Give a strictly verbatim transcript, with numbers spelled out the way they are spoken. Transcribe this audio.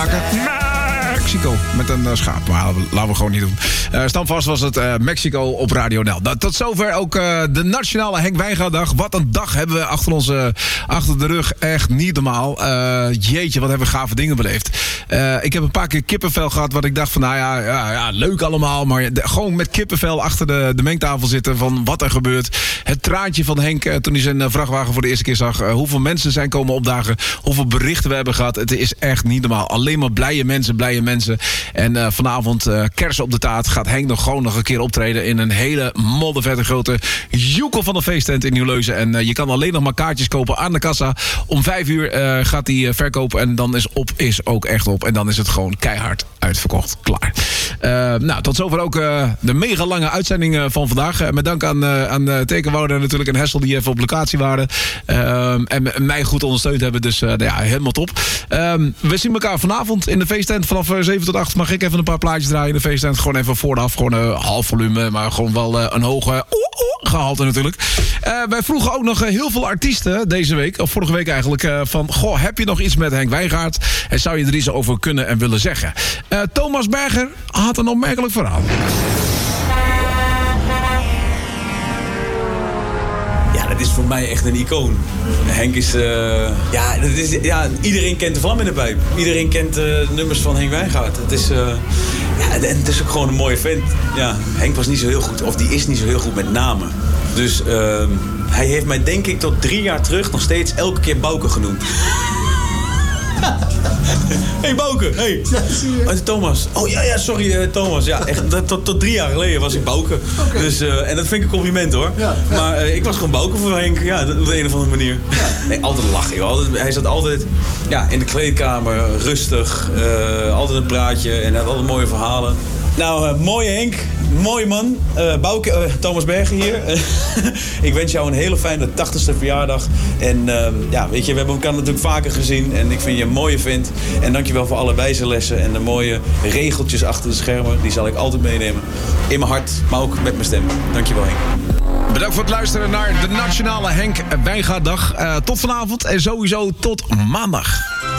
pakken. Mexico met een uh, schaap. Maar laten we gewoon niet doen. Uh, Standvast was het uh, Mexico op Radio N L. Nou, tot zover ook uh, de Nationale Henk Wijngaarddag. Wat een dag hebben we achter, onze, achter de rug. Echt niet normaal. Uh, jeetje, wat hebben we gave dingen beleefd. Uh, ik heb een paar keer kippenvel gehad. Wat ik dacht van, nou ja, ja, ja leuk allemaal. Maar de, gewoon met kippenvel achter de, de mengtafel zitten. Van wat er gebeurt. Het traantje van Henk uh, toen hij zijn uh, vrachtwagen voor de eerste keer zag. Uh, hoeveel mensen zijn komen opdagen. Hoeveel berichten we hebben gehad. Het is echt niet normaal. Alleen maar blije mensen, blije mensen. En uh, vanavond uh, kers op de taart gaat Henk nog gewoon nog een keer optreden in een hele moddervette grote joekel van de feesttent in Nieuw-Leuzen. En uh, je kan alleen nog maar kaartjes kopen aan de kassa. Om vijf uur uh, gaat hij uh, verkopen en dan is op is ook echt op. En dan is het gewoon keihard uitverkocht. Klaar. Uh, nou, tot zover ook uh, de mega lange uitzending uh, van vandaag. Uh, met dank aan, uh, aan uh, Tekenwouder natuurlijk en Hessel die even op locatie waren. Uh, en mij goed ondersteund hebben. Dus uh, nou ja, helemaal top. Uh, we zien elkaar vanavond in de feesttent vanaf uh, zeven tot acht. Mag ik even een paar plaatjes draaien in de feesttent. Gewoon even vooraf. Gewoon een uh, half volume. Maar gewoon wel uh, een hoge uh, uh, gehalte natuurlijk. Uh, wij vroegen ook nog uh, heel veel artiesten deze week. Of vorige week eigenlijk. Uh, van, goh, heb je nog iets met Henk Wijngaard? En zou je er iets over kunnen en willen zeggen? Uh, Thomas Berger had een opmerkelijk verhaal. Het is voor mij echt een icoon. Henk is... Uh, ja, dat is, ja, iedereen kent de vlam in de pijp. Iedereen kent uh, de nummers van Henk Wijngaard. Het is, uh, ja, en het is ook gewoon een mooie vent. Ja, Henk was niet zo heel goed, of die is niet zo heel goed met namen. Dus uh, hij heeft mij denk ik tot drie jaar terug nog steeds elke keer Bouke genoemd. Hey Bouke, hey. Ja, zie je. Oh, Thomas. Oh ja, ja, sorry uh, Thomas. Ja, echt, dat, tot, tot drie jaar geleden was ik Bouke. Okay. Dus, uh, en dat vind ik een compliment hoor. Ja, ja. Maar uh, ik was gewoon Bouke voor Henk. Ja, op de een of andere manier. Ja. Nee, altijd lachen. Joh. Altijd, hij zat altijd ja, in de kleedkamer, rustig. Uh, altijd een praatje en had altijd mooie verhalen. Nou, uh, mooie Henk. Mooi man. Uh, Bouke, uh, Thomas Berger hier. Ik wens jou een hele fijne tachtigste verjaardag. En uh, ja, weet je, we hebben elkaar natuurlijk vaker gezien. En ik vind je een mooie vent. En dankjewel voor alle wijzenlessen en de mooie regeltjes achter de schermen. Die zal ik altijd meenemen. In mijn hart, maar ook met mijn stem. Dankjewel Henk. Bedankt voor het luisteren naar de Nationale Henk Wijngaarddag. Uh, tot vanavond en sowieso tot maandag.